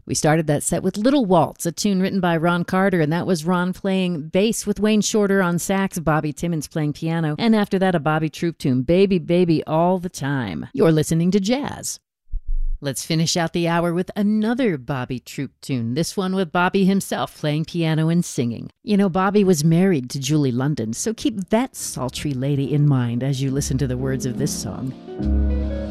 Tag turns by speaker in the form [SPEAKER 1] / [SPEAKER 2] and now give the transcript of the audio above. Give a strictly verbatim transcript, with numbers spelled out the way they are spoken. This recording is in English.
[SPEAKER 1] We started that set with Little Waltz, a tune written by Ron Carter, and that was Ron playing bass with Wayne Shorter on sax, Bobby Timmons playing piano, and after that a Bobby Troop tune, Baby Baby All the Time. You're listening to Jazz. Let's finish out the hour with another Bobby Troop tune, this one with Bobby himself playing piano and singing. You know, Bobby was married to Julie London, so keep that sultry lady in mind as you listen to the words of this song.